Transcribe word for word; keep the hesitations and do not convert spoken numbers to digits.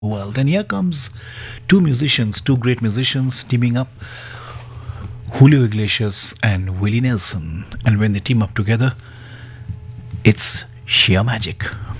world. And here comes two musicians, two great musicians teaming up, Julio Iglesias and Willie Nelson. And when they team up together, it's sheer magic.